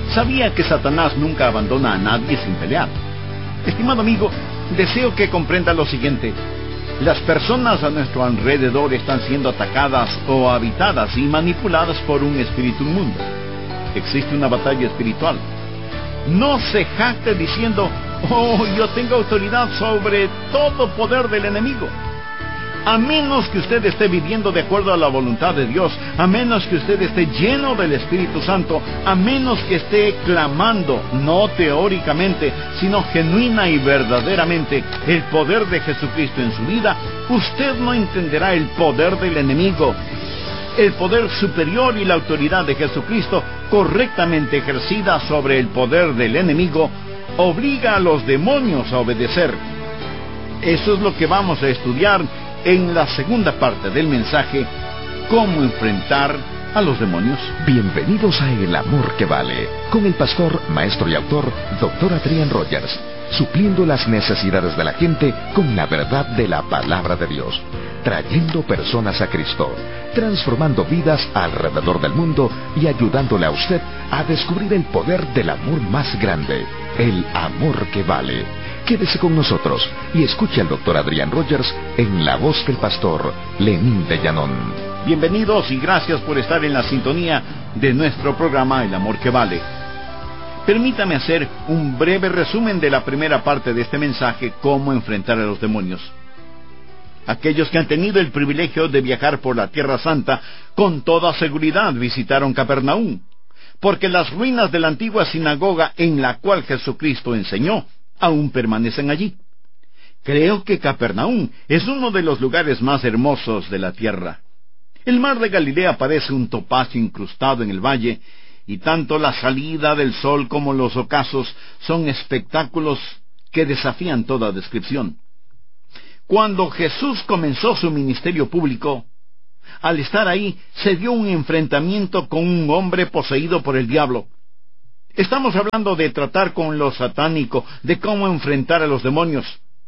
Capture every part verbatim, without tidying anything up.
Sabía que Satanás nunca abandona a nadie sin pelear. Estimado amigo, deseo que comprenda lo siguiente. Las personas a nuestro alrededor están siendo atacadas o habitadas y manipuladas por un espíritu inmundo. Existe una batalla espiritual. No se jacte diciendo, oh, yo tengo autoridad sobre todo poder del enemigo. A menos que usted esté viviendo de acuerdo a la voluntad de Dios, a menos que usted esté lleno del Espíritu Santo, a menos que esté clamando, no teóricamente, sino genuina y verdaderamente, el poder de Jesucristo en su vida, usted no entenderá el poder del enemigo. El poder superior y la autoridad de Jesucristo, correctamente ejercida sobre el poder del enemigo, obliga a los demonios a obedecer. Eso es lo que vamos a estudiar en la segunda parte del mensaje, cómo enfrentar a los demonios. Bienvenidos a El Amor que Vale, con el pastor, maestro y autor, doctor Adrian Rogers, supliendo las necesidades de la gente con la verdad de la palabra de Dios, trayendo personas a Cristo, transformando vidas alrededor del mundo y ayudándole a usted a descubrir el poder del amor más grande, el amor que vale. Quédese con nosotros y escuche al doctor Adrian Rogers en la voz del pastor Lenín de Llanón. Bienvenidos y gracias por estar en la sintonía de nuestro programa El Amor que Vale. Permítame hacer un breve resumen de la primera parte de este mensaje, cómo enfrentar a los demonios. Aquellos que han tenido el privilegio de viajar por la Tierra Santa, con toda seguridad visitaron Capernaum, porque las ruinas de la antigua sinagoga en la cual Jesucristo enseñó aún permanecen allí. Creo que Capernaum es uno de los lugares más hermosos de la tierra. El mar de Galilea parece un topacio incrustado en el valle, y tanto la salida del sol como los ocasos son espectáculos que desafían toda descripción. Cuando Jesús comenzó su ministerio público, al estar ahí se dio un enfrentamiento con un hombre poseído por el diablo. Estamos hablando de tratar con lo satánico, de cómo enfrentar a los demonios.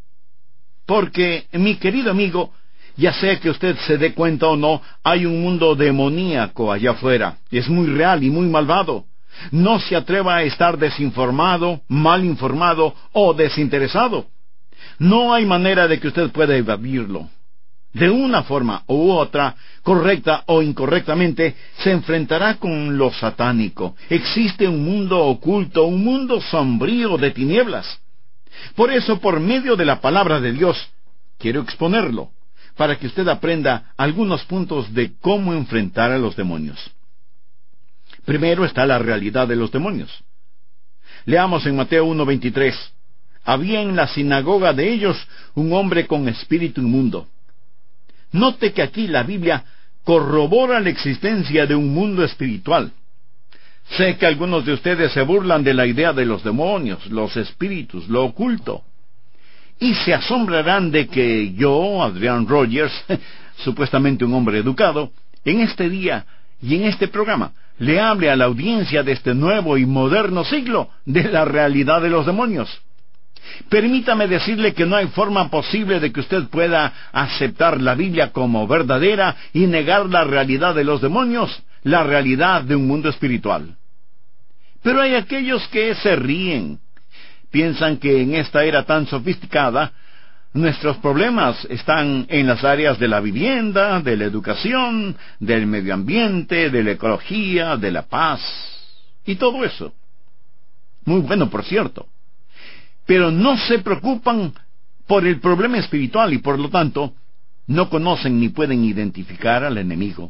Porque, mi querido amigo, ya sea que usted se dé cuenta o no, hay un mundo demoníaco allá afuera. Es muy real y muy malvado. No se atreva a estar desinformado, mal informado o desinteresado. No hay manera de que usted pueda evadirlo. De una forma u otra, correcta o incorrectamente, se enfrentará con lo satánico. Existe un mundo oculto, un mundo sombrío de tinieblas. Por eso, por medio de la palabra de Dios, quiero exponerlo, para que usted aprenda algunos puntos de cómo enfrentar a los demonios. Primero está la realidad de los demonios. Leamos en Mateo uno veintitrés. Había en la sinagoga de ellos un hombre con espíritu inmundo. Note que aquí la Biblia corrobora la existencia de un mundo espiritual. Sé que algunos de ustedes se burlan de la idea de los demonios, los espíritus, lo oculto. Y se asombrarán de que yo, Adrian Rogers, supuestamente un hombre educado, en este día y en este programa, le hable a la audiencia de este nuevo y moderno siglo de la realidad de los demonios. Permítame decirle que no hay forma posible de que usted pueda aceptar la Biblia como verdadera y negar la realidad de los demonios, la realidad de un mundo espiritual. Pero hay aquellos que se ríen. Piensan que en esta era tan sofisticada, nuestros problemas están en las áreas de la vivienda, de la educación, del medio ambiente, de la ecología, de la paz, y todo eso. Muy bueno, por cierto. Pero no se preocupan por el problema espiritual y por lo tanto no conocen ni pueden identificar al enemigo.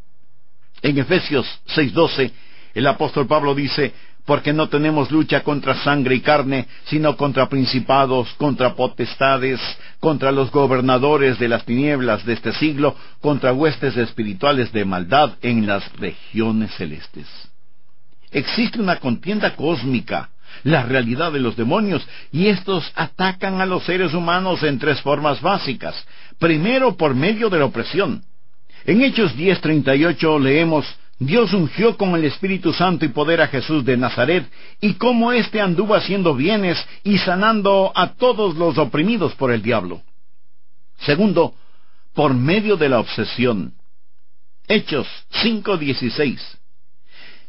En Efesios seis doce, el apóstol Pablo dice, porque no tenemos lucha contra sangre y carne, sino contra principados, contra potestades, contra los gobernadores de las tinieblas de este siglo, contra huestes espirituales de maldad en las regiones celestes. Existe una contienda cósmica, la realidad de los demonios, y estos atacan a los seres humanos en tres formas básicas. Primero, por medio de la opresión. En Hechos diez treinta y ocho leemos, Dios ungió con el Espíritu Santo y poder a Jesús de Nazaret, y cómo éste anduvo haciendo bienes y sanando a todos los oprimidos por el diablo. Segundo, por medio de la obsesión. Hechos cinco dieciséis.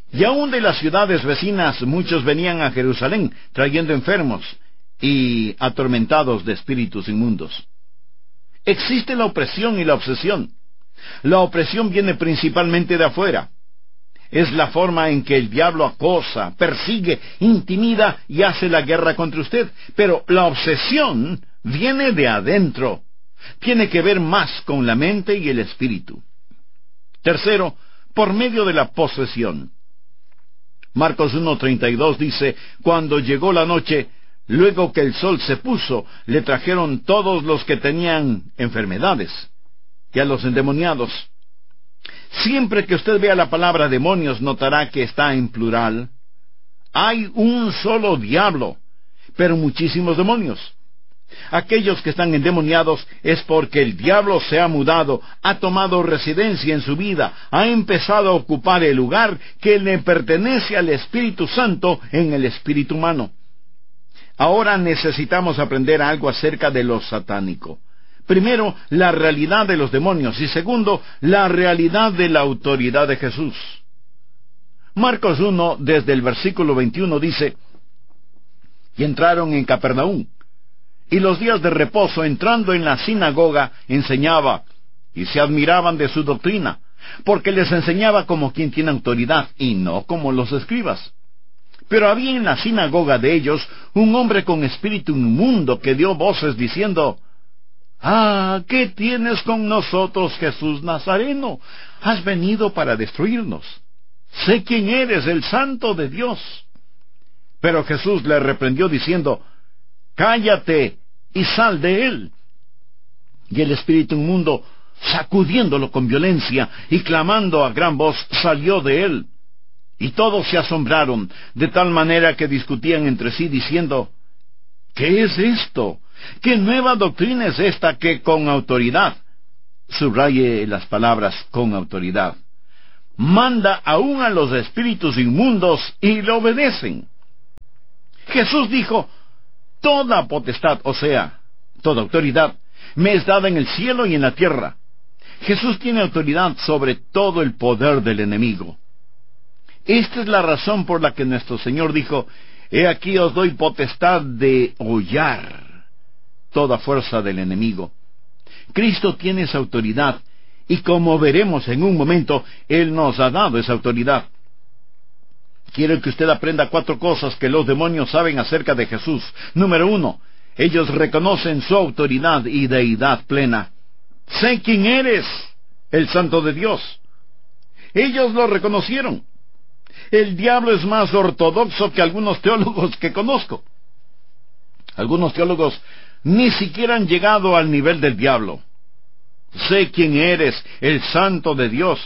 Y aún de las ciudades vecinas muchos venían a Jerusalén trayendo enfermos y atormentados de espíritus inmundos. Existe la opresión y la obsesión. La opresión viene principalmente de afuera. Es la forma en que el diablo acosa, persigue, intimida y hace la guerra contra usted. Pero la obsesión viene de adentro. Tiene que ver más con la mente y el espíritu. Tercero, por medio de la posesión. Marcos uno treinta y dos dice, cuando llegó la noche, luego que el sol se puso, le trajeron todos los que tenían enfermedades y a los endemoniados. Siempre que usted vea la palabra demonios, notará que está en plural. Hay un solo diablo, pero muchísimos demonios. Aquellos que están endemoniados es porque el diablo se ha mudado, ha tomado residencia en su vida, ha empezado a ocupar el lugar que le pertenece al Espíritu Santo en el espíritu humano. Ahora necesitamos aprender algo acerca de lo satánico. Primero, la realidad de los demonios, y segundo, la realidad de la autoridad de Jesús. Marcos uno, desde el versículo veintiuno, dice, y entraron en Capernaum, y los días de reposo, entrando en la sinagoga, enseñaba, y se admiraban de su doctrina, porque les enseñaba como quien tiene autoridad, y no como los escribas. Pero había en la sinagoga de ellos un hombre con espíritu inmundo que dio voces diciendo, «Ah, ¿qué tienes con nosotros, Jesús Nazareno? Has venido para destruirnos. Sé quién eres, el Santo de Dios». Pero Jesús le reprendió diciendo, «Cállate y sal de él». Y el espíritu inmundo, sacudiéndolo con violencia y clamando a gran voz, salió de él. Y todos se asombraron, de tal manera que discutían entre sí, diciendo, «¿Qué es esto? ¿Qué nueva doctrina es esta que con autoridad?» Subraye las palabras «con autoridad». Manda aún a los espíritus inmundos y le obedecen. Jesús dijo, «Toda potestad, o sea, toda autoridad, me es dada en el cielo y en la tierra». Jesús tiene autoridad sobre todo el poder del enemigo. Esta es la razón por la que nuestro Señor dijo, «He aquí os doy potestad de hollar toda fuerza del enemigo». Cristo tiene esa autoridad, y como veremos en un momento, Él nos ha dado esa autoridad. Quiero que usted aprenda cuatro cosas que los demonios saben acerca de Jesús. Número uno, ellos reconocen su autoridad y deidad plena. «Sé quién eres, el Santo de Dios». Ellos lo reconocieron. El diablo es más ortodoxo que algunos teólogos que conozco. Algunos teólogos ni siquiera han llegado al nivel del diablo. «Sé quién eres, el Santo de Dios».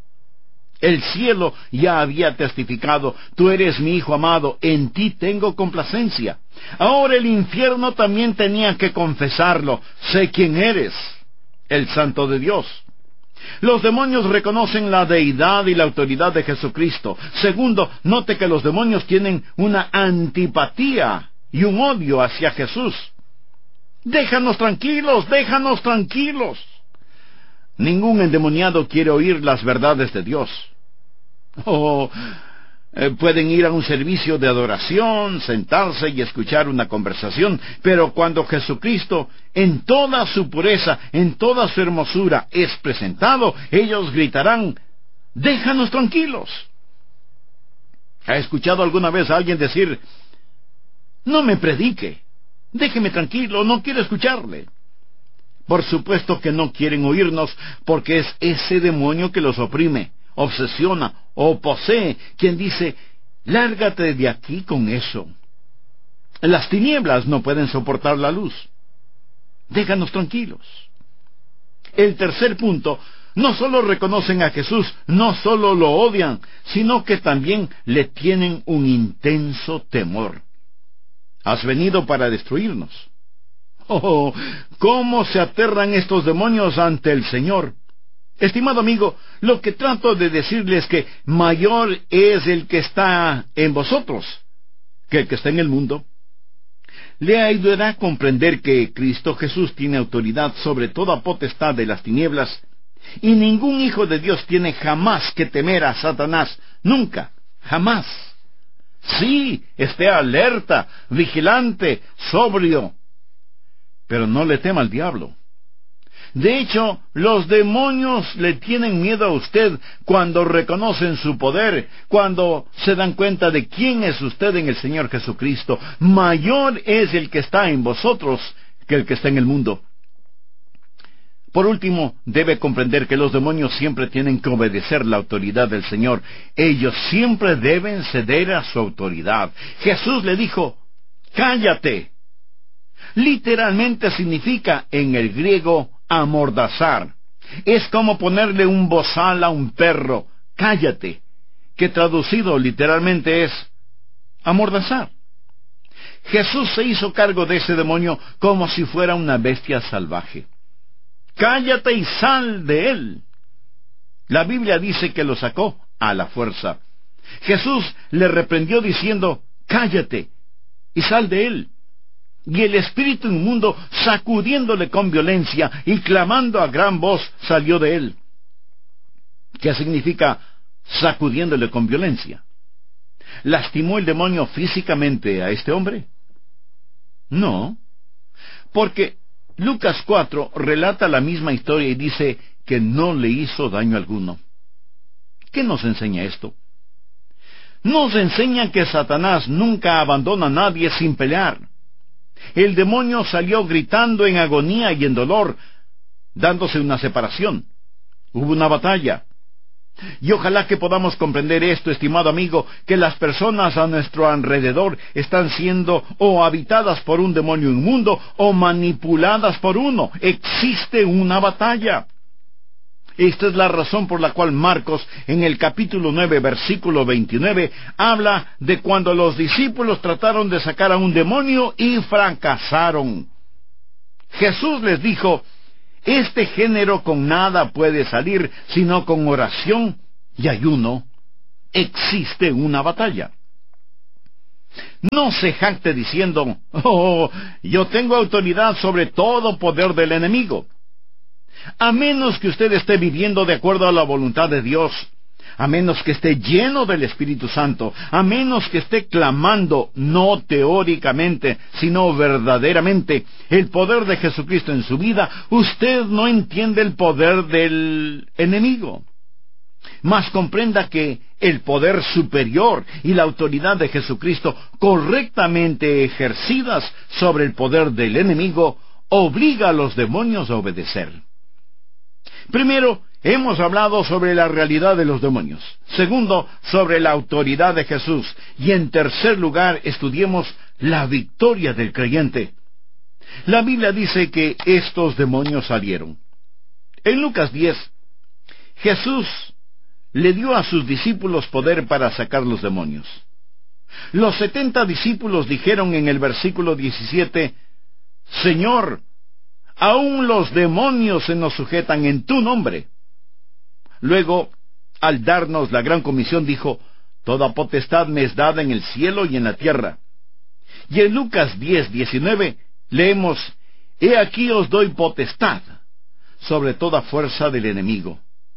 El cielo ya había testificado, «Tú eres mi Hijo amado, en ti tengo complacencia». Ahora el infierno también tenía que confesarlo, «Sé quién eres, el Santo de Dios». Los demonios reconocen la deidad y la autoridad de Jesucristo. Segundo, note que los demonios tienen una antipatía y un odio hacia Jesús. «Déjanos tranquilos, déjanos tranquilos». Ningún endemoniado quiere oír las verdades de Dios. Oh, eh, pueden ir a un servicio de adoración, sentarse y escuchar una conversación, pero cuando Jesucristo, en toda su pureza, en toda su hermosura, es presentado, ellos gritarán, «Déjanos tranquilos». ¿Ha escuchado alguna vez a alguien decir, «No me predique, déjeme tranquilo, no quiero escucharle»? Por supuesto que no quieren oírnos, porque es ese demonio que los oprime, obsesiona o posee, quien dice, «Lárgate de aquí con eso». Las tinieblas no pueden soportar la luz. Déjanos tranquilos. El tercer punto, no solo reconocen a Jesús, no solo lo odian, sino que también le tienen un intenso temor. «Has venido para destruirnos». Oh, cómo se aterran estos demonios ante el Señor. Estimado amigo, lo que trato de decirle es que mayor es el que está en vosotros que el que está en el mundo. Le ayudará a comprender que Cristo Jesús tiene autoridad sobre toda potestad de las tinieblas, y ningún hijo de Dios tiene jamás que temer a Satanás, nunca, Jamás. Sí, esté alerta, vigilante, sobrio, pero no le tema al diablo. De hecho, los demonios le tienen miedo a usted cuando reconocen su poder, cuando se dan cuenta de quién es usted en el Señor Jesucristo. Mayor es el que está en vosotros que el que está en el mundo. Por último, debe comprender que los demonios siempre tienen que obedecer la autoridad del Señor. Ellos siempre deben ceder a su autoridad. Jesús le dijo, cállate. Literalmente significa en el griego amordazar. Es como ponerle un bozal a un perro, cállate, que traducido literalmente es amordazar. Jesús se hizo cargo de ese demonio como si fuera una bestia salvaje. Cállate y sal de él. La Biblia dice que lo sacó a la fuerza. Jesús le reprendió diciendo, cállate y sal de él. Y el espíritu inmundo, sacudiéndole con violencia y clamando a gran voz, salió de él. ¿Qué significa sacudiéndole con violencia? ¿Lastimó el demonio físicamente a este hombre? No, porque Lucas cuatro relata la misma historia y dice que no le hizo daño alguno. ¿Qué nos enseña esto? Nos enseña que Satanás nunca abandona a nadie sin pelear. El demonio salió gritando en agonía y en dolor, dándose una separación. Hubo una batalla. Y ojalá que podamos comprender esto, estimado amigo, que las personas a nuestro alrededor están siendo o habitadas por un demonio inmundo o manipuladas por uno. Existe una batalla. Esta es la razón por la cual Marcos, en el capítulo nueve, versículo veintinueve, habla de cuando los discípulos trataron de sacar a un demonio y fracasaron. Jesús les dijo, este género con nada puede salir, sino con oración y ayuno. Existe una batalla. No se jacte diciendo, oh, yo tengo autoridad sobre todo poder del enemigo. A menos que usted esté viviendo de acuerdo a la voluntad de Dios, a menos que esté lleno del Espíritu Santo, a menos que esté clamando, no teóricamente, sino verdaderamente, el poder de Jesucristo en su vida, usted no entiende el poder del enemigo. Mas comprenda que el poder superior y la autoridad de Jesucristo, correctamente ejercidas sobre el poder del enemigo, obliga a los demonios a obedecer. Primero, hemos hablado sobre la realidad de los demonios. Segundo, sobre la autoridad de Jesús. Y en tercer lugar, estudiemos la victoria del creyente. La Biblia dice que estos demonios salieron. En Lucas diez, Jesús le dio a sus discípulos poder para sacar los demonios. Los setenta discípulos dijeron en el versículo diecisiete, Señor, aún los demonios se nos sujetan en tu nombre. Luego, al darnos la gran comisión, dijo, toda potestad me es dada en el cielo y en la tierra. Y en Lucas diez, diecinueve, leemos, he aquí os doy potestad sobre toda fuerza del enemigo.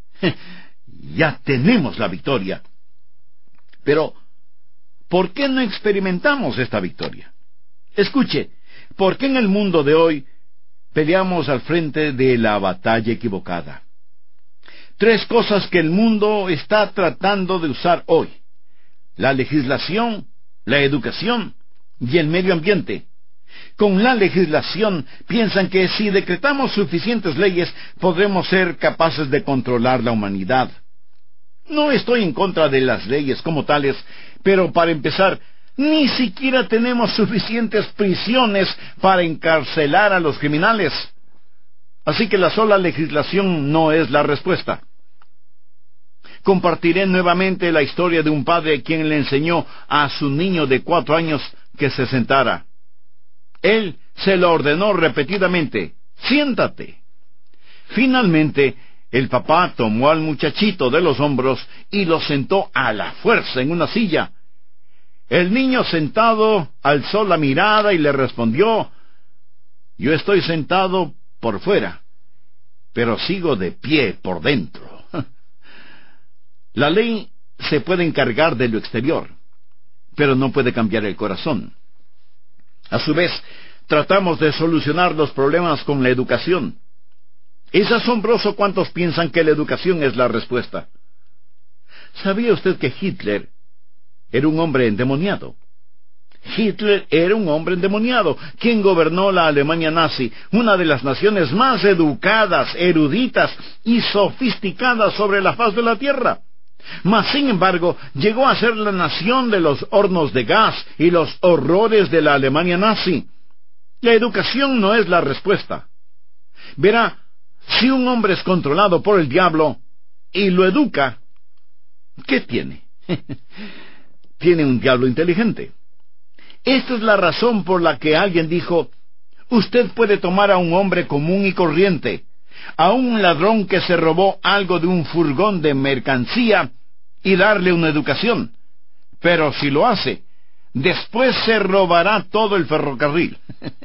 Ya tenemos la victoria. Pero, ¿por qué no experimentamos esta victoria? Escuche, ¿por qué en el mundo de hoy peleamos al frente de la batalla equivocada? Tres cosas que el mundo está tratando de usar hoy: la legislación, la educación y el medio ambiente. Con la legislación piensan que si decretamos suficientes leyes podremos ser capaces de controlar la humanidad. No estoy en contra de las leyes como tales, pero para empezar, ni siquiera tenemos suficientes prisiones para encarcelar a los criminales. Así que la sola legislación no es la respuesta. Compartiré nuevamente la historia de un padre quien le enseñó a su niño de cuatro años que se sentara. Él se lo ordenó repetidamente, siéntate. Finalmente, el papá tomó al muchachito de los hombros y lo sentó a la fuerza en una silla. El niño sentado alzó la mirada y le respondió, yo estoy sentado por fuera, pero sigo de pie por dentro. La ley se puede encargar de lo exterior, pero no puede cambiar el corazón. A su vez, tratamos de solucionar los problemas con la educación. Es asombroso cuántos piensan que la educación es la respuesta. ¿Sabía usted que Hitler era un hombre endemoniado? Hitler era un hombre endemoniado, quien gobernó la Alemania nazi, una de las naciones más educadas, eruditas y sofisticadas sobre la faz de la tierra. Mas, sin embargo, llegó a ser la nación de los hornos de gas y los horrores de la Alemania nazi. La educación no es la respuesta. Verá, si un hombre es controlado por el diablo y lo educa, ¿qué tiene? Tiene un diablo inteligente. Esta es la razón por la que alguien dijo: usted puede tomar a un hombre común y corriente, a un ladrón que se robó algo de un furgón de mercancía, y darle una educación. Pero si lo hace, después se robará todo el ferrocarril.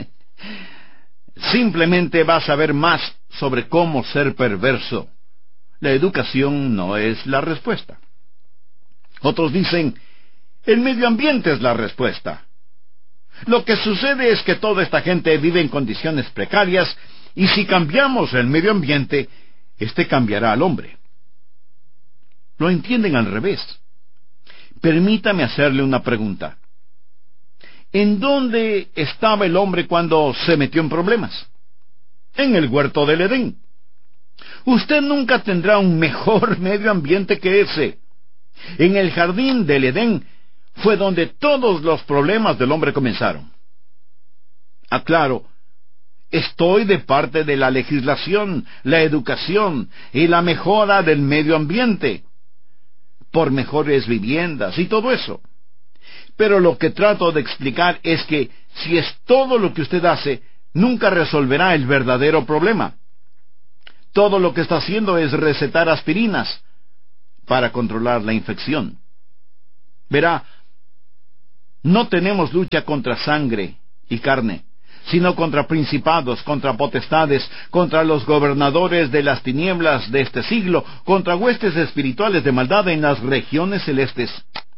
Simplemente va a saber más sobre cómo ser perverso. La educación no es la respuesta. Otros dicen: el medio ambiente es la respuesta. Lo que sucede es que toda esta gente vive en condiciones precarias, y si cambiamos el medio ambiente, éste cambiará al hombre. Lo entienden al revés. Permítame hacerle una pregunta. ¿En dónde estaba el hombre cuando se metió en problemas? En el huerto del Edén. Usted nunca tendrá un mejor medio ambiente que ese. En el jardín del Edén fue donde todos los problemas del hombre comenzaron. Aclaro, estoy de parte de la legislación, la educación y la mejora del medio ambiente, por mejores viviendas y todo eso. Pero lo que trato de explicar es que si es todo lo que usted hace, nunca resolverá el verdadero problema. Todo lo que está haciendo es recetar aspirinas para controlar la infección. Verá, no tenemos lucha contra sangre y carne, sino contra principados, contra potestades, contra los gobernadores de las tinieblas de este siglo, contra huestes espirituales de maldad en las regiones celestes.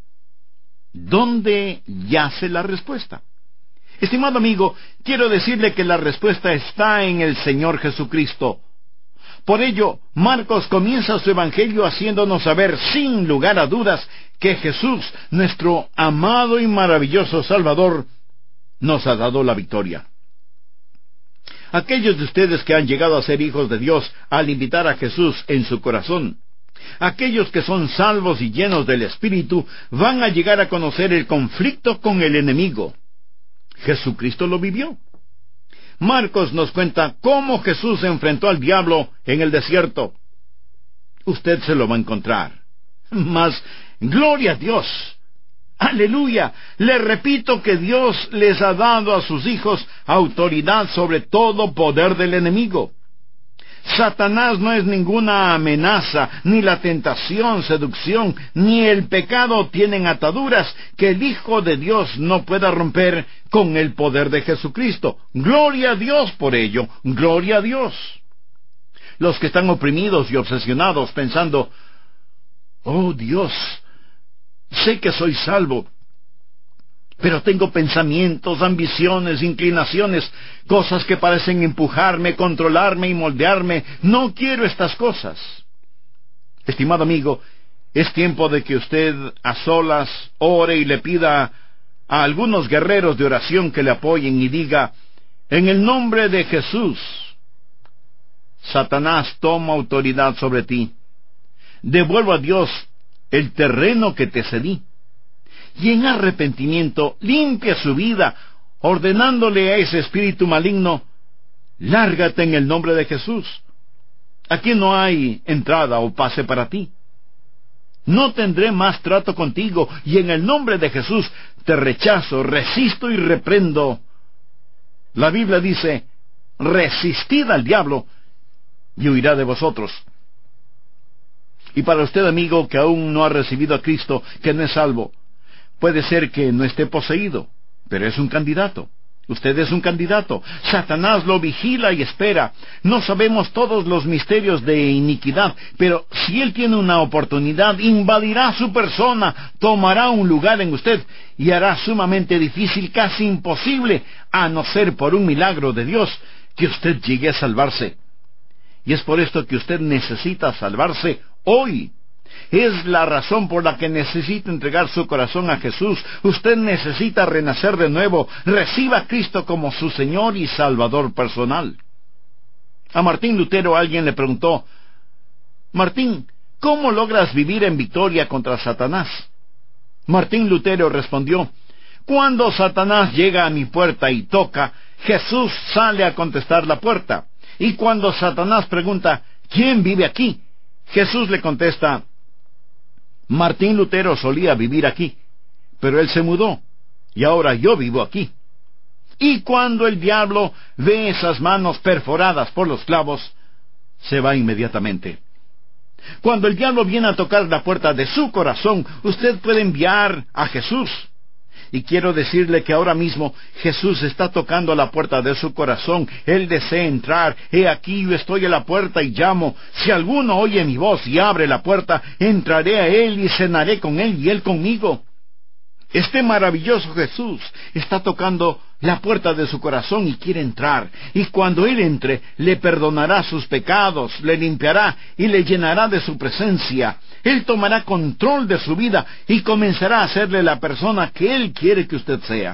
¿Dónde yace la respuesta? Estimado amigo, quiero decirle que la respuesta está en el Señor Jesucristo. Por ello, Marcos comienza su evangelio haciéndonos saber, sin lugar a dudas, que Jesús, nuestro amado y maravilloso Salvador, nos ha dado la victoria. Aquellos de ustedes que han llegado a ser hijos de Dios al invitar a Jesús en su corazón, aquellos que son salvos y llenos del Espíritu, van a llegar a conocer el conflicto con el enemigo. Jesucristo lo vivió. Marcos nos cuenta cómo Jesús enfrentó al diablo en el desierto. Usted se lo va a encontrar. Mas, gloria a Dios. ¡Aleluya! Le repito que Dios les ha dado a sus hijos autoridad sobre todo poder del enemigo. Satanás no es ninguna amenaza, ni la tentación, seducción, ni el pecado tienen ataduras que el Hijo de Dios no pueda romper con el poder de Jesucristo. ¡Gloria a Dios por ello! ¡Gloria a Dios! Los que están oprimidos y obsesionados pensando: oh Dios, sé que soy salvo, pero tengo pensamientos, ambiciones, inclinaciones, cosas que parecen empujarme, controlarme y moldearme. No quiero estas cosas. Estimado amigo, es tiempo de que usted a solas ore y le pida a algunos guerreros de oración que le apoyen y diga: en el nombre de Jesús, Satanás toma autoridad sobre ti. Devuelvo a Dios el terreno que te cedí. Y en arrepentimiento limpia su vida, ordenándole a ese espíritu maligno: lárgate en el nombre de Jesús. Aquí no hay entrada o pase para ti. No tendré más trato contigo, y en el nombre de Jesús te rechazo, resisto y reprendo. La Biblia dice: resistid al diablo y huirá de vosotros. Y para usted, amigo, que aún no ha recibido a Cristo, que no es salvo, puede ser que no esté poseído, pero es un candidato. Usted es un candidato. Satanás lo vigila y espera. No sabemos todos los misterios de iniquidad, pero si él tiene una oportunidad, invadirá su persona, tomará un lugar en usted y hará sumamente difícil, casi imposible, a no ser por un milagro de Dios, que usted llegue a salvarse. Y es por esto que usted necesita salvarse hoy. Es la razón por la que necesita entregar su corazón a Jesús. Usted necesita renacer de nuevo. Reciba a Cristo como su Señor y Salvador personal. A Martín Lutero alguien le preguntó: Martín, ¿cómo logras vivir en victoria contra Satanás? Martín Lutero respondió: cuando Satanás llega a mi puerta y toca, Jesús sale a contestar la puerta. Y cuando Satanás pregunta: ¿quién vive aquí?, Jesús le contesta: Martín Lutero solía vivir aquí, pero él se mudó, y ahora yo vivo aquí. Y cuando el diablo ve esas manos perforadas por los clavos, se va inmediatamente. Cuando el diablo viene a tocar la puerta de su corazón, usted puede enviar a Jesús. Y quiero decirle que ahora mismo Jesús está tocando a la puerta de su corazón. Él desea entrar. He aquí yo estoy a la puerta y llamo. Si alguno oye mi voz y abre la puerta, entraré a él y cenaré con él y él conmigo. Este maravilloso Jesús está tocando la puerta de su corazón y quiere entrar. Y cuando él entre, le perdonará sus pecados, le limpiará y le llenará de su presencia. Él tomará control de su vida y comenzará a hacerle la persona que él quiere que usted sea.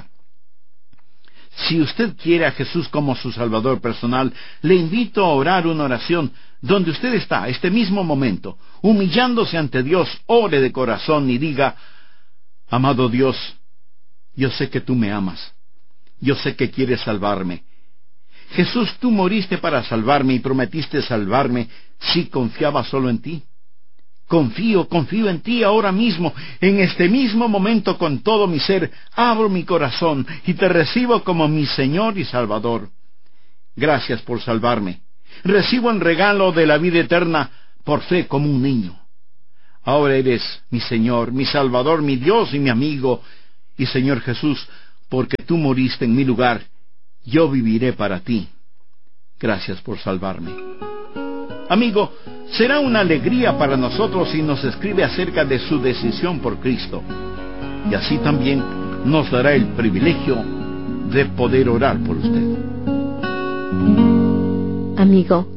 Si usted quiere a Jesús como su Salvador personal, le invito a orar una oración donde usted está, este mismo momento, humillándose ante Dios. Ore de corazón y diga: amado Dios, yo sé que tú me amas. Yo sé que quieres salvarme. Jesús, tú moriste para salvarme y prometiste salvarme si confiaba solo en ti. Confío, confío en ti ahora mismo, en este mismo momento, con todo mi ser. Abro mi corazón y te recibo como mi Señor y Salvador. Gracias por salvarme. Recibo en regalo de la vida eterna por fe como un niño. Ahora eres mi Señor, mi Salvador, mi Dios y mi amigo. Y Señor Jesús, porque tú moriste en mi lugar, yo viviré para ti. Gracias por salvarme. Amigo, será una alegría para nosotros si nos escribe acerca de su decisión por Cristo. Y así también nos dará el privilegio de poder orar por usted. Amigo,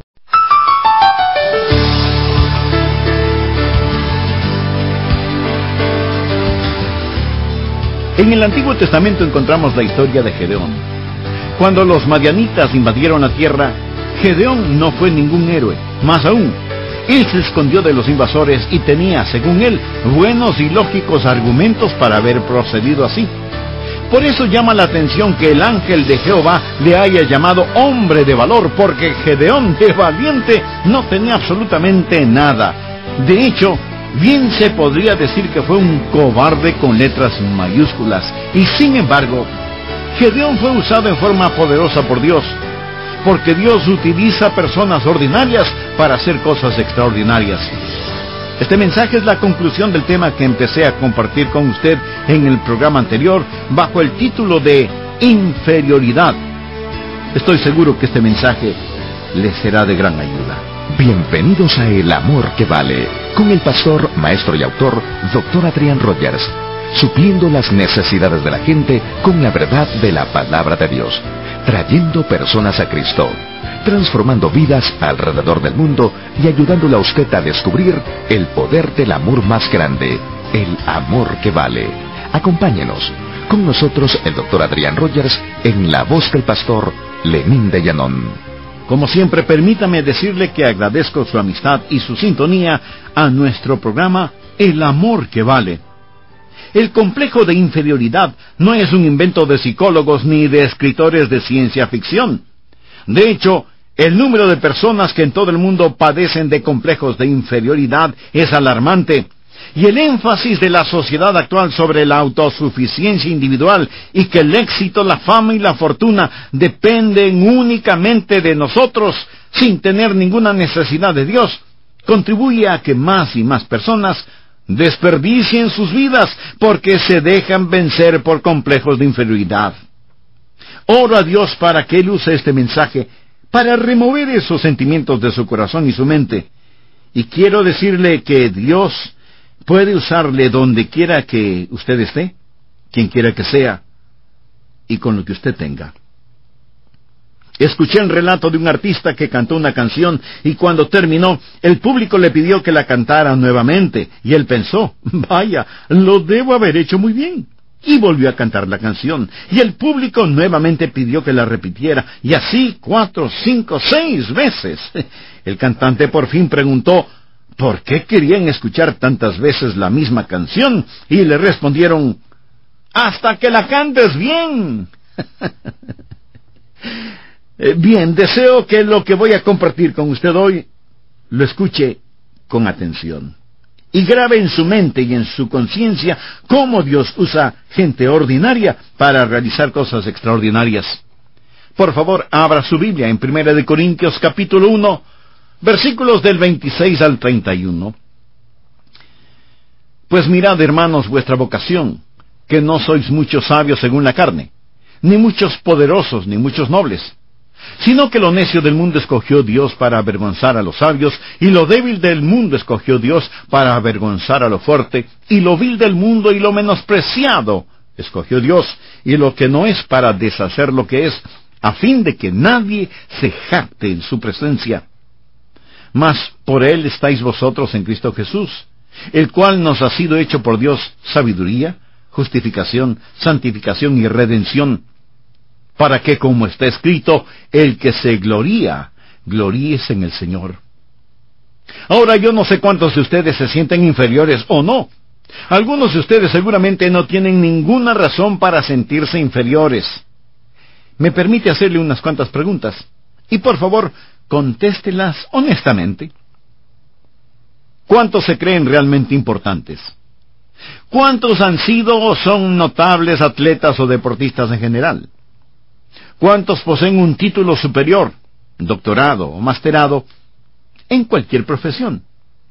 en el Antiguo Testamento encontramos la historia de Gedeón. Cuando los madianitas invadieron la tierra, Gedeón no fue ningún héroe. Más aún, él se escondió de los invasores y tenía, según él, buenos y lógicos argumentos para haber procedido así. Por eso llama la atención que el ángel de Jehová le haya llamado hombre de valor, porque Gedeón, de valiente, no tenía absolutamente nada. De hecho, bien se podría decir que fue un cobarde con letras mayúsculas. Y sin embargo, Gedeón fue usado en forma poderosa por Dios, porque Dios utiliza personas ordinarias para hacer cosas extraordinarias. Este mensaje es la conclusión del tema que empecé a compartir con usted en el programa anterior, bajo el título de Inferioridad. Estoy seguro que este mensaje le será de gran ayuda. Bienvenidos a El Amor que Vale, con el pastor, maestro y autor, doctor Adrián Rogers, supliendo las necesidades de la gente con la verdad de la palabra de Dios, trayendo personas a Cristo, transformando vidas alrededor del mundo y ayudándole a usted a descubrir el poder del amor más grande, el amor que vale. Acompáñenos, con nosotros el doctor Adrián Rogers, en la voz del pastor Lenín de Llanón. Como siempre, permítame decirle que agradezco su amistad y su sintonía a nuestro programa El Amor que Vale. El complejo de inferioridad no es un invento de psicólogos ni de escritores de ciencia ficción. De hecho, el número de personas que en todo el mundo padecen de complejos de inferioridad es alarmante. Y el énfasis de la sociedad actual sobre la autosuficiencia individual y que el éxito, la fama y la fortuna dependen únicamente de nosotros sin tener ninguna necesidad de Dios, contribuye a que más y más personas desperdicien sus vidas porque se dejan vencer por complejos de inferioridad. Oro a Dios para que Él use este mensaje para remover esos sentimientos de su corazón y su mente. Y quiero decirle que Dios puede usarle donde quiera que usted esté, quien quiera que sea, y con lo que usted tenga. Escuché el relato de un artista que cantó una canción y cuando terminó, el público le pidió que la cantara nuevamente, y él pensó, vaya, lo debo haber hecho muy bien. Y volvió a cantar la canción, y el público nuevamente pidió que la repitiera, y así cuatro, cinco, seis veces. El cantante por fin preguntó, ¿por qué querían escuchar tantas veces la misma canción? Y le respondieron, ¡hasta que la cantes bien! Bien, deseo que lo que voy a compartir con usted hoy lo escuche con atención. Y grabe en su mente y en su conciencia cómo Dios usa gente ordinaria para realizar cosas extraordinarias. Por favor, abra su Biblia en Primera de Corintios capítulo uno, versículos del veintiséis al treinta y uno. Pues mirad, hermanos, vuestra vocación, que no sois muchos sabios según la carne, ni muchos poderosos, ni muchos nobles, sino que lo necio del mundo escogió Dios para avergonzar a los sabios, y lo débil del mundo escogió Dios para avergonzar a lo fuerte, y lo vil del mundo y lo menospreciado escogió Dios, y lo que no es para deshacer lo que es, a fin de que nadie se jacte en su presencia. Mas por él estáis vosotros en Cristo Jesús, el cual nos ha sido hecho por Dios sabiduría, justificación, santificación y redención, para que, como está escrito, el que se gloría, gloríese en el Señor. Ahora, yo no sé cuántos de ustedes se sienten inferiores o no. Algunos de ustedes seguramente no tienen ninguna razón para sentirse inferiores. Me permite hacerle unas cuantas preguntas, y por favor, contéstelas honestamente. ¿Cuántos se creen realmente importantes? ¿Cuántos han sido o son notables atletas o deportistas en general? ¿Cuántos poseen un título superior, doctorado o masterado, en cualquier profesión?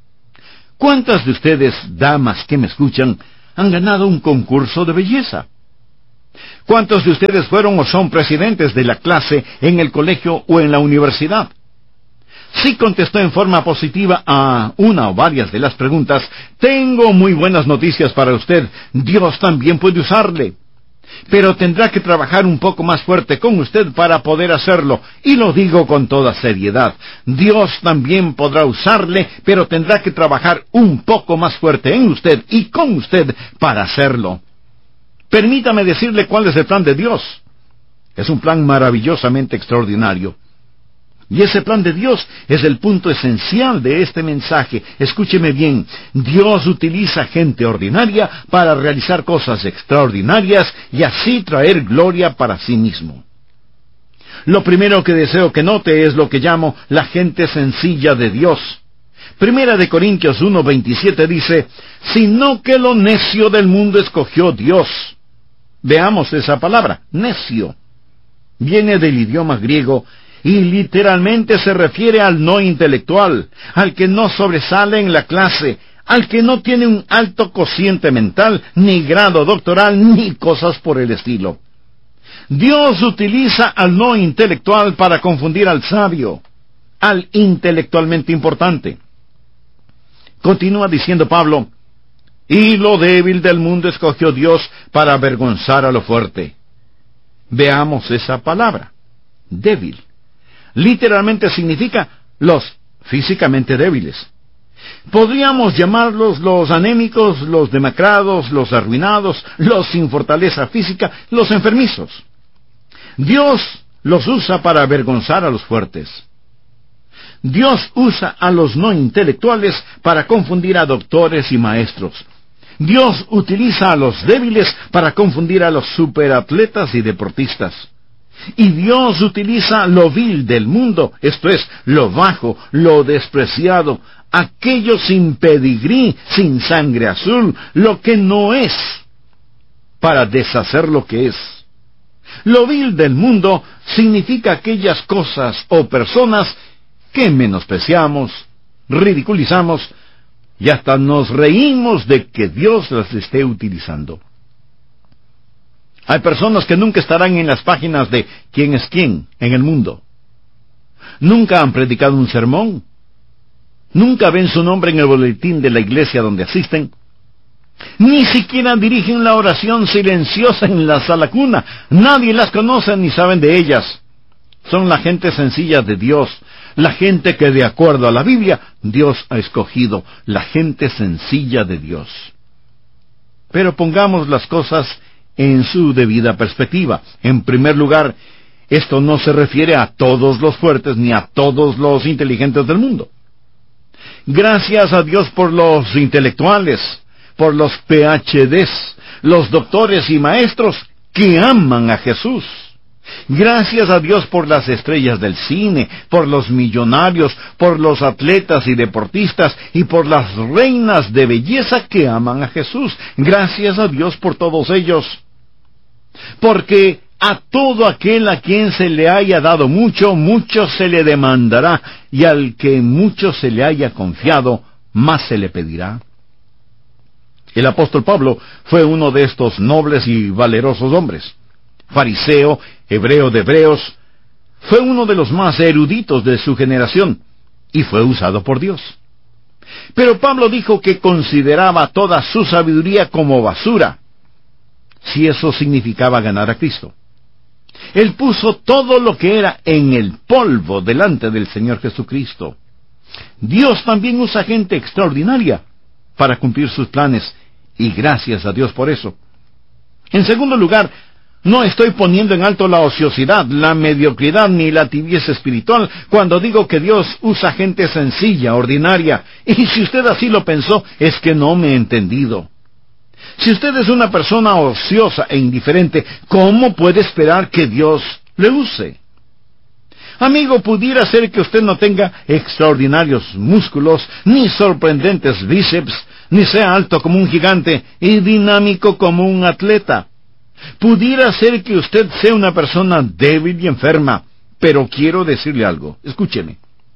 ¿Cuántas de ustedes, damas que me escuchan, han ganado un concurso de belleza? ¿Cuántos de ustedes fueron o son presidentes de la clase en el colegio o en la universidad? Si contestó en forma positiva a una o varias de las preguntas, tengo muy buenas noticias para usted. Dios también puede usarle. Pero tendrá que trabajar un poco más fuerte con usted para poder hacerlo, y lo digo con toda seriedad. Dios también podrá usarle, pero tendrá que trabajar un poco más fuerte en usted y con usted para hacerlo. Permítame decirle cuál es el plan de Dios. Es un plan maravillosamente extraordinario. Y ese plan de Dios es el punto esencial de este mensaje. Escúcheme bien, Dios utiliza gente ordinaria para realizar cosas extraordinarias y así traer gloria para sí mismo. Lo primero que deseo que note es lo que llamo la gente sencilla de Dios. Primera de Corintios uno veintisiete dice, sino que lo necio del mundo escogió Dios. Veamos esa palabra, necio. Viene del idioma griego y literalmente se refiere al no intelectual, al que no sobresale en la clase, al que no tiene un alto cociente mental, ni grado doctoral, ni cosas por el estilo. Dios utiliza al no intelectual para confundir al sabio, al intelectualmente importante. Continúa diciendo Pablo, y lo débil del mundo escogió Dios para avergonzar a lo fuerte. Veamos esa palabra, débil. Literalmente significa los físicamente débiles. Podríamos llamarlos los anémicos, los demacrados, los arruinados, los sin fortaleza física, los enfermizos. Dios los usa para avergonzar a los fuertes. Dios usa a los no intelectuales para confundir a doctores y maestros. Dios utiliza a los débiles para confundir a los superatletas y deportistas. Y Dios utiliza lo vil del mundo, esto es, lo bajo, lo despreciado, aquello sin pedigrí, sin sangre azul, lo que no es, para deshacer lo que es. Lo vil del mundo significa aquellas cosas o personas que menospreciamos, ridiculizamos y hasta nos reímos de que Dios las esté utilizando. Hay personas que nunca estarán en las páginas de quién es quién en el mundo. Nunca han predicado un sermón. Nunca ven su nombre en el boletín de la iglesia donde asisten. Ni siquiera dirigen la oración silenciosa en la sala cuna. Nadie las conoce ni saben de ellas. Son la gente sencilla de Dios, la gente que de acuerdo a la Biblia Dios ha escogido, la gente sencilla de Dios. Pero pongamos las cosas en su debida perspectiva. En primer lugar, esto no se refiere a todos los fuertes ni a todos los inteligentes del mundo. Gracias a Dios por los intelectuales, por los P H Ds, los doctores y maestros que aman a Jesús. Gracias a Dios por las estrellas del cine, por los millonarios, por los atletas y deportistas y por las reinas de belleza que aman a Jesús. Gracias a Dios por todos ellos. Porque a todo aquel a quien se le haya dado mucho, mucho se le demandará, y al que mucho se le haya confiado, más se le pedirá. El apóstol Pablo fue uno de estos nobles y valerosos hombres. Fariseo, hebreo de hebreos, fue uno de los más eruditos de su generación, y fue usado por Dios. Pero Pablo dijo que consideraba toda su sabiduría como basura, si eso significaba ganar a Cristo. Él puso todo lo que era en el polvo delante del Señor Jesucristo. Dios también usa gente extraordinaria para cumplir sus planes, y gracias a Dios por eso. En segundo lugar, no estoy poniendo en alto la ociosidad, la mediocridad ni la tibieza espiritual cuando digo que Dios usa gente sencilla, ordinaria, y si usted así lo pensó, es que no me he entendido. Si usted es una persona ociosa e indiferente, ¿cómo puede esperar que Dios le use? Amigo, pudiera ser que usted no tenga extraordinarios músculos, ni sorprendentes bíceps, ni sea alto como un gigante y dinámico como un atleta. Pudiera ser que usted sea una persona débil y enferma, pero quiero decirle algo. Escúcheme.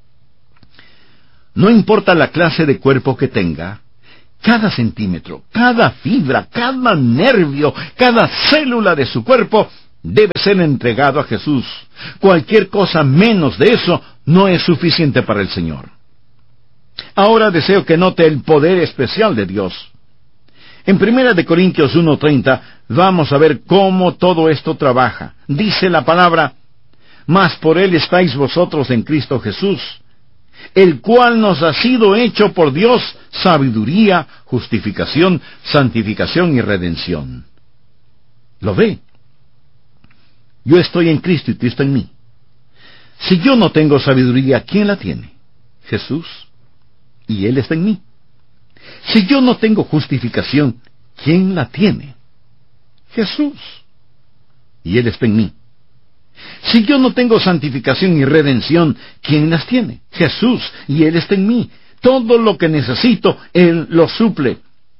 No importa la clase de cuerpo que tenga, cada centímetro, cada fibra, cada nervio, cada célula de su cuerpo debe ser entregado a Jesús. Cualquier cosa menos de eso no es suficiente para el Señor. Ahora deseo que note el poder especial de Dios. En Primera de Corintios uno treinta vamos a ver cómo todo esto trabaja. Dice la palabra: mas por Él estáis vosotros en Cristo Jesús, el cual nos ha sido hecho por Dios sabiduría, justificación, santificación y redención. ¿Lo ve? Yo estoy en Cristo y Cristo en mí. Si yo no tengo sabiduría, ¿quién la tiene? Jesús. Y Él está en mí. Si yo no tengo justificación, ¿quién la tiene? Jesús. Y Él está en mí. Si yo no tengo santificación y redención, ¿quién las tiene? Jesús. Y Él está en mí. Todo lo que necesito, Él lo suple.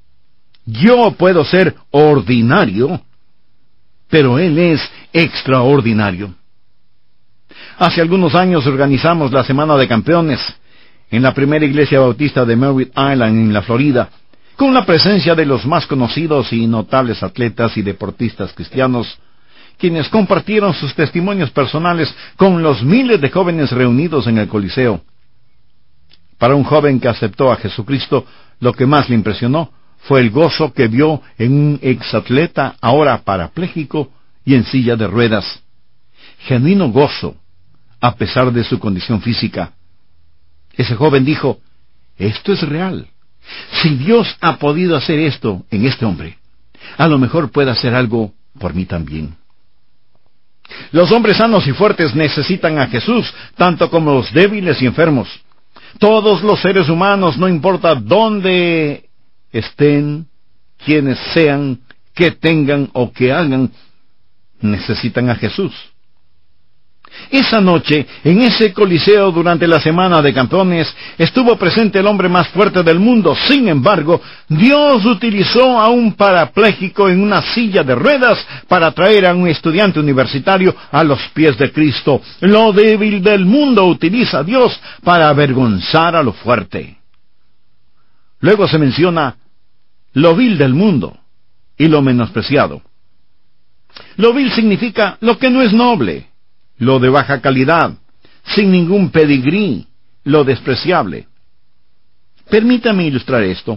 Yo puedo ser ordinario, pero Él es extraordinario. Hace algunos años organizamos la Semana de Campeones en la primera iglesia bautista de Merritt Island, en la Florida, con la presencia de los más conocidos y notables atletas y deportistas cristianos, quienes compartieron sus testimonios personales con los miles de jóvenes reunidos en el Coliseo. Para un joven que aceptó a Jesucristo, lo que más le impresionó fue el gozo que vio en un exatleta ahora parapléjico y en silla de ruedas. Genuino gozo, a pesar de su condición física. Ese joven dijo: esto es real. Si Dios ha podido hacer esto en este hombre, a lo mejor puede hacer algo por mí también. Los hombres sanos y fuertes necesitan a Jesús, tanto como los débiles y enfermos. Todos los seres humanos, no importa dónde estén, quienes sean, qué tengan o qué hagan, necesitan a Jesús. Esa noche, en ese coliseo durante la Semana de Campeones, estuvo presente el hombre más fuerte del mundo. Sin embargo, Dios utilizó a un parapléjico en una silla de ruedas para traer a un estudiante universitario a los pies de Cristo. Lo débil del mundo utiliza a Dios para avergonzar a lo fuerte. Luego se menciona lo vil del mundo y lo menospreciado. Lo vil significa lo que no es noble, lo de baja calidad, sin ningún pedigrí, lo despreciable. Permítame ilustrar esto.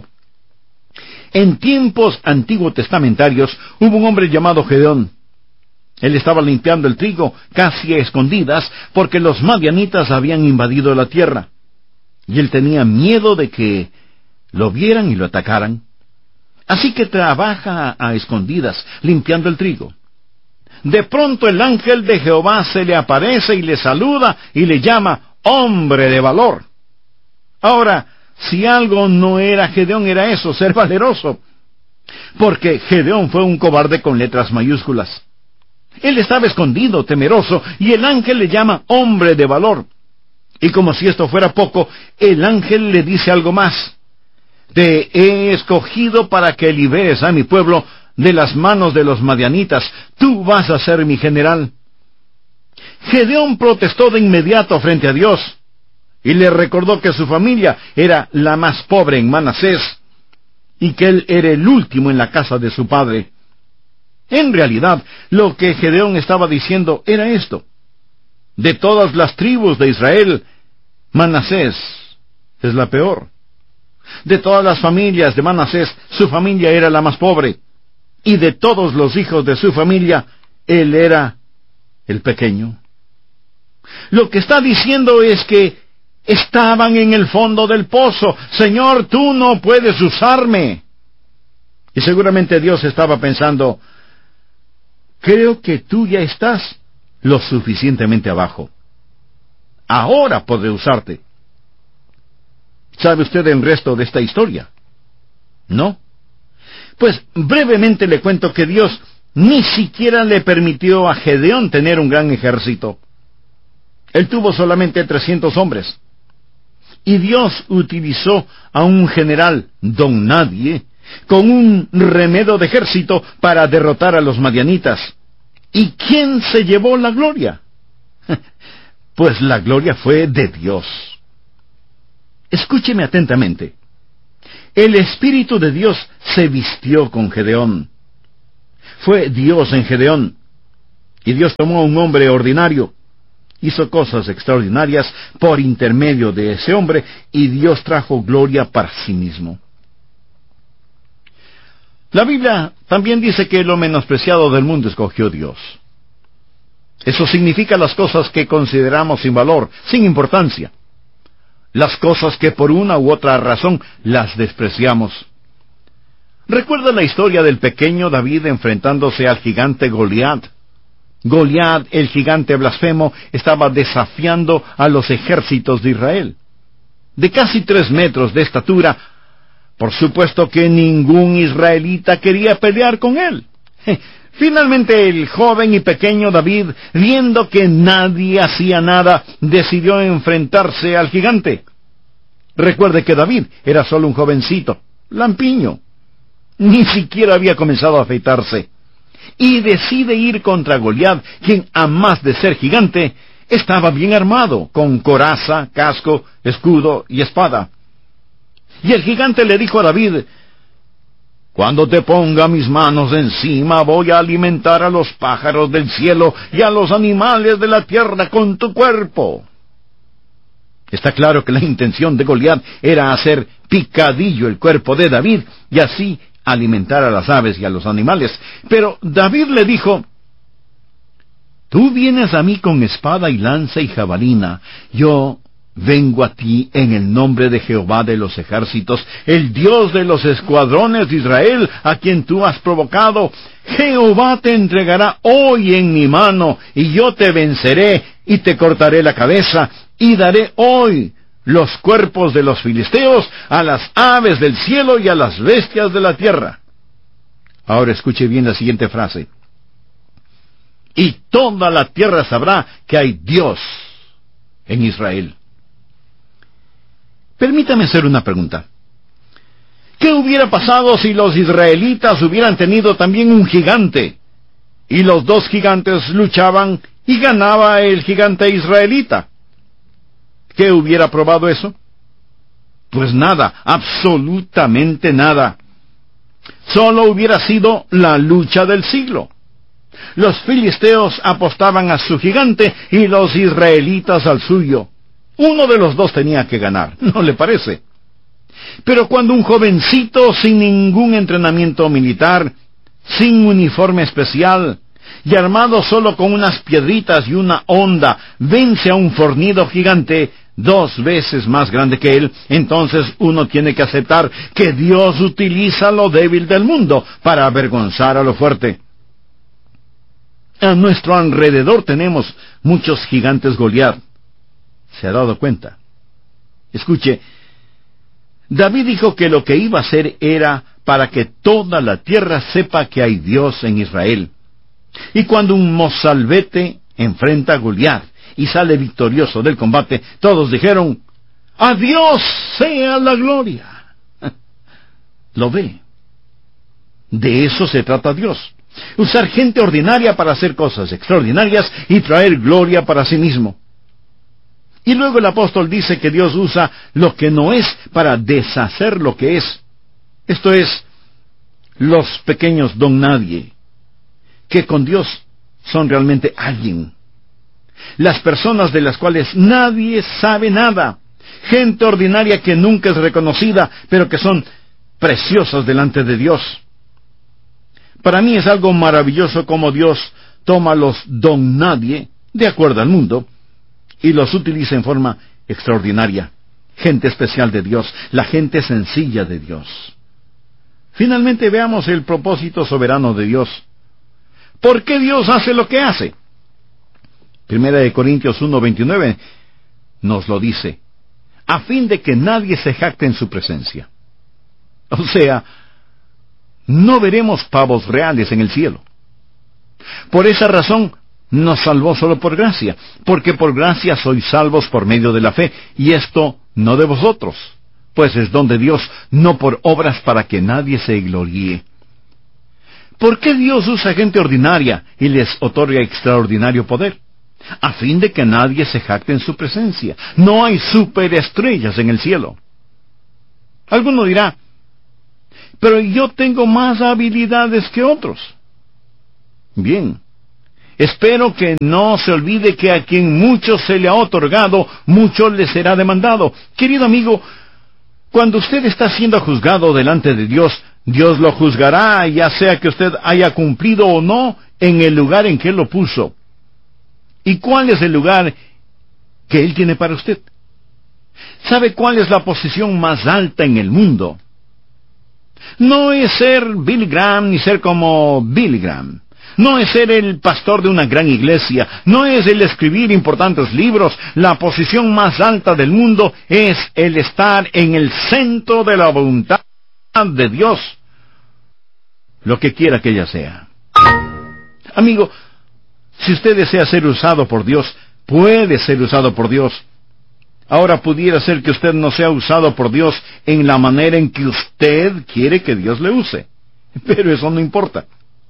En tiempos antiguo testamentarios hubo un hombre llamado Gedeón. Él estaba limpiando el trigo casi a escondidas porque los madianitas habían invadido la tierra. Y él tenía miedo de que lo vieran y lo atacaran. Así que trabaja a escondidas limpiando el trigo. De pronto el ángel de Jehová se le aparece y le saluda y le llama hombre de valor. Ahora, si algo no era Gedeón, era eso, ser valeroso. Porque Gedeón fue un cobarde con letras mayúsculas. Él estaba escondido, temeroso, y el ángel le llama hombre de valor. Y como si esto fuera poco, el ángel le dice algo más. Te he escogido para que liberes a mi pueblo de las manos de los madianitas. Tú vas a ser mi general. Gedeón protestó de inmediato frente a Dios, y le recordó que su familia era la más pobre en Manasés, y que él era el último en la casa de su padre. En realidad, lo que Gedeón estaba diciendo era esto. De todas las tribus de Israel, Manasés es la peor. De todas las familias de Manasés, su familia era la más pobre. Y de todos los hijos de su familia, él era el pequeño. Lo que está diciendo es que estaban en el fondo del pozo. Señor, tú no puedes usarme. Y seguramente Dios estaba pensando, creo que tú ya estás lo suficientemente abajo. Ahora podré usarte. ¿Sabe usted el resto de esta historia? ¿No? Pues brevemente le cuento que Dios ni siquiera le permitió a Gedeón tener un gran ejército. Él tuvo solamente trescientos hombres. Y Dios utilizó a un general, don nadie, con un remedo de ejército para derrotar a los madianitas. ¿Y quién se llevó la gloria? Pues la gloria fue de Dios. Escúcheme atentamente. El Espíritu de Dios se vistió con Gedeón. Fue Dios en Gedeón. Y Dios tomó a un hombre ordinario. Hizo cosas extraordinarias por intermedio de ese hombre, y Dios trajo gloria para sí mismo. La Biblia también dice que lo menospreciado del mundo escogió Dios. Eso significa las cosas que consideramos sin valor, sin importancia. Las cosas que por una u otra razón las despreciamos. ¿Recuerda la historia del pequeño David enfrentándose al gigante Goliat? Goliat, el gigante blasfemo, estaba desafiando a los ejércitos de Israel. De casi tres metros de estatura, por supuesto que ningún israelita quería pelear con él. Finalmente el joven y pequeño David, viendo que nadie hacía nada, decidió enfrentarse al gigante. Recuerde que David era solo un jovencito, lampiño. Ni siquiera había comenzado a afeitarse. Y decide ir contra Goliat, quien, a más de ser gigante, estaba bien armado, con coraza, casco, escudo y espada. Y el gigante le dijo a David, cuando te ponga mis manos encima, voy a alimentar a los pájaros del cielo y a los animales de la tierra con tu cuerpo. Está claro que la intención de Goliat era hacer picadillo el cuerpo de David y así alimentar a las aves y a los animales. Pero David le dijo, tú vienes a mí con espada y lanza y jabalina, yo vengo a ti en el nombre de Jehová de los ejércitos, el Dios de los escuadrones de Israel, a quien tú has provocado. Jehová te entregará hoy en mi mano, y yo te venceré, y te cortaré la cabeza, y daré hoy los cuerpos de los filisteos a las aves del cielo y a las bestias de la tierra. Ahora escuche bien la siguiente frase. Y toda la tierra sabrá que hay Dios en Israel. Permítame hacer una pregunta. ¿Qué hubiera pasado si los israelitas hubieran tenido también un gigante, y los dos gigantes luchaban y ganaba el gigante israelita? ¿Qué hubiera probado eso? Pues nada, absolutamente nada. Solo hubiera sido la lucha del siglo. Los filisteos apostaban a su gigante y los israelitas al suyo. Uno de los dos tenía que ganar, ¿no le parece? Pero cuando un jovencito sin ningún entrenamiento militar, sin uniforme especial, y armado solo con unas piedritas y una honda, vence a un fornido gigante dos veces más grande que él, entonces uno tiene que aceptar que Dios utiliza lo débil del mundo para avergonzar a lo fuerte. A nuestro alrededor tenemos muchos gigantes Goliat. ¿Se ha dado cuenta? Escuche, David dijo que lo que iba a hacer era para que toda la tierra sepa que hay Dios en Israel. Y cuando un mozalbete enfrenta a Goliat y sale victorioso del combate, todos dijeron, ¡a Dios sea la gloria! ¿Lo ve? De eso se trata Dios. Usar gente ordinaria para hacer cosas extraordinarias y traer gloria para sí mismo. Y luego el apóstol dice que Dios usa lo que no es para deshacer lo que es. Esto es, los pequeños don nadie, que con Dios son realmente alguien. Las personas de las cuales nadie sabe nada. Gente ordinaria que nunca es reconocida, pero que son preciosas delante de Dios. Para mí es algo maravilloso cómo Dios toma los don nadie, de acuerdo al mundo, y los utiliza en forma extraordinaria. Gente especial de Dios, la gente sencilla de Dios. Finalmente veamos el propósito soberano de Dios. ¿Por qué Dios hace lo que hace? Primera de Corintios uno veintinueve nos lo dice, a fin de que nadie se jacte en su presencia. O sea, no veremos pavos reales en el cielo. Por esa razón, nos salvó solo por gracia, porque por gracia sois salvos por medio de la fe, y esto no de vosotros, pues es don de Dios, no por obras para que nadie se gloríe. ¿Por qué Dios usa gente ordinaria y les otorga extraordinario poder? A fin de que nadie se jacte en su presencia. No hay superestrellas en el cielo. Alguno dirá, pero yo tengo más habilidades que otros. Bien, espero que no se olvide que a quien mucho se le ha otorgado, mucho le será demandado. Querido amigo, cuando usted está siendo juzgado delante de Dios, Dios lo juzgará, ya sea que usted haya cumplido o no en el lugar en que Él lo puso. ¿Y cuál es el lugar que Él tiene para usted? ¿Sabe cuál es la posición más alta en el mundo? No es ser Billy Graham ni ser como Billy Graham. No es ser el pastor de una gran iglesia. No es el escribir importantes libros. La posición más alta del mundo es el estar en el centro de la voluntad de Dios, lo que quiera que ella sea. Amigo, si usted desea ser usado por Dios, puede ser usado por Dios. Ahora pudiera ser que usted no sea usado por Dios en la manera en que usted quiere que Dios le use, pero eso no importa.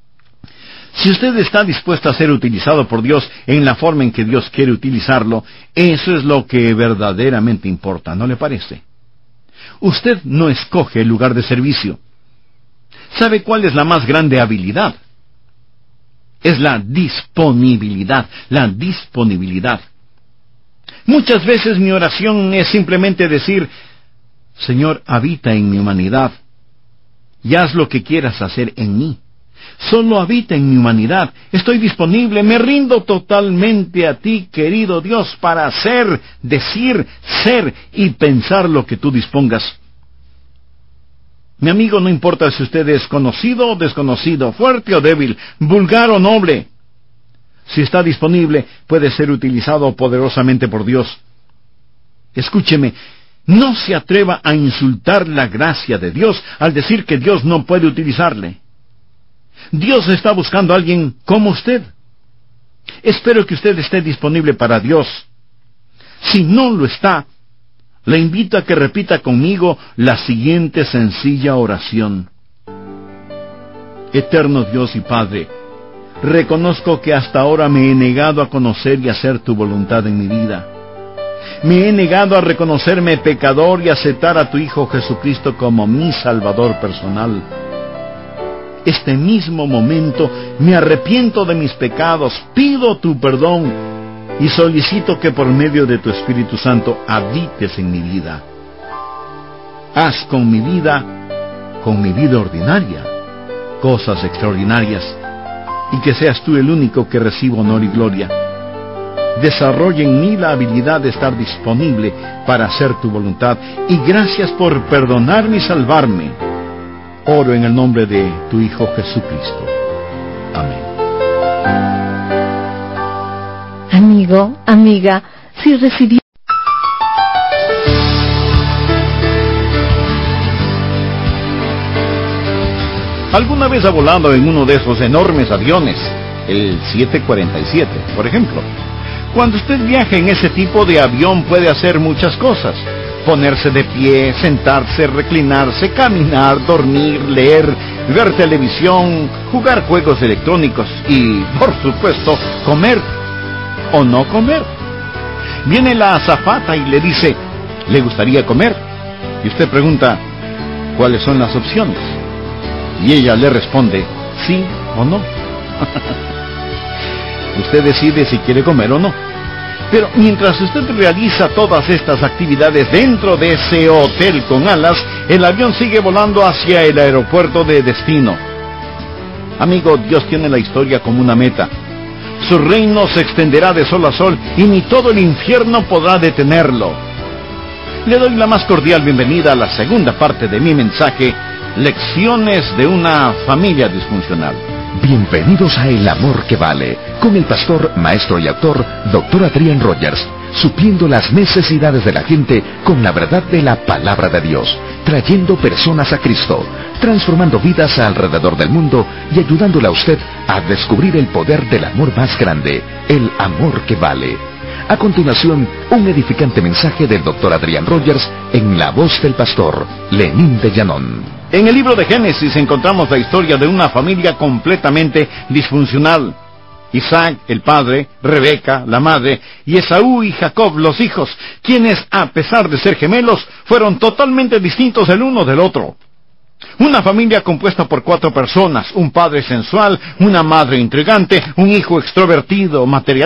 Si usted está dispuesto a ser utilizado por Dios en la forma en que Dios quiere utilizarlo, eso es lo que verdaderamente importa, ¿no le parece? Usted no escoge el lugar de servicio. ¿Sabe cuál es la más grande habilidad? Es la disponibilidad, la disponibilidad. Muchas veces mi oración es simplemente decir, Señor, habita en mi humanidad, y haz lo que quieras hacer en mí. Solo habita en mi humanidad, estoy disponible, me rindo totalmente a ti, querido Dios, para hacer, decir, ser y pensar lo que tú dispongas. Mi amigo, no importa si usted es conocido o desconocido, fuerte o débil, vulgar o noble. Si está disponible, puede ser utilizado poderosamente por Dios. Escúcheme, no se atreva a insultar la gracia de Dios al decir que Dios no puede utilizarle. Dios está buscando a alguien como usted. Espero que usted esté disponible para Dios. Si no lo está, le invito a que repita conmigo la siguiente sencilla oración. Eterno Dios y Padre, reconozco que hasta ahora me he negado a conocer y hacer tu voluntad en mi vida. Me he negado a reconocerme pecador y aceptar a tu Hijo Jesucristo como mi Salvador personal. este mismo momento me arrepiento de mis pecados, pido tu perdón y solicito que por medio de tu Espíritu Santo habites en mi vida. Haz con mi vida, con mi vida ordinaria, cosas extraordinarias, y que seas tú el único que reciba honor y gloria. Desarrolla en mí la habilidad de estar disponible para hacer tu voluntad, y gracias por perdonarme y salvarme. Oro en el nombre de tu Hijo Jesucristo. Amén. Amigo, amiga, si recibió... ¿Alguna vez ha volado en uno de esos enormes aviones, el siete cuarenta y siete, por ejemplo? Cuando usted viaja en ese tipo de avión puede hacer muchas cosas. Ponerse de pie, sentarse, reclinarse, caminar, dormir, leer, ver televisión, jugar juegos electrónicos y, por supuesto, comer o no comer. Viene la azafata y le dice, ¿le gustaría comer? Y usted pregunta, ¿cuáles son las opciones? Y ella le responde, sí o no. Usted decide si quiere comer o no. Pero mientras usted realiza todas estas actividades dentro de ese hotel con alas, el avión sigue volando hacia el aeropuerto de destino. Amigo, Dios tiene la historia como una meta. Su reino se extenderá de sol a sol y ni todo el infierno podrá detenerlo. Le doy la más cordial bienvenida a la segunda parte de mi mensaje, Lecciones de una familia disfuncional. Bienvenidos a El Amor que Vale, con el pastor, maestro y autor, doctor Adrián Rogers, supliendo las necesidades de la gente con la verdad de la palabra de Dios, trayendo personas a Cristo, transformando vidas alrededor del mundo y ayudándole a usted a descubrir el poder del amor más grande, el amor que vale. A continuación, un edificante mensaje del doctor Adrián Rogers en la voz del pastor Lenín de Llanón. En el libro de Génesis encontramos la historia de una familia completamente disfuncional. Isaac, el padre, Rebeca, la madre, y Esaú y Jacob, los hijos, quienes, a pesar de ser gemelos, fueron totalmente distintos el uno del otro. Una familia compuesta por cuatro personas, un padre sensual, una madre intrigante, un hijo extrovertido, materialista,